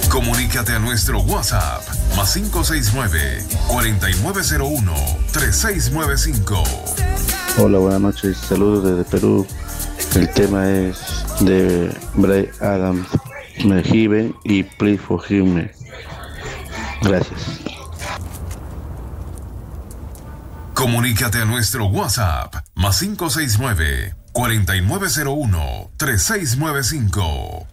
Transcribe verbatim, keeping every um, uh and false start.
Comunícate a nuestro WhatsApp más cinco seis nueve, cuatro nueve cero uno, tres seis nueve cinco. Hola, buenas noches, saludos desde Perú. El tema es de Bryan Adams, Heaven y Please Forgive Me. Gracias. Comunícate a nuestro WhatsApp más cinco seis nueve, cuatro nueve cero uno, tres seis nueve cinco.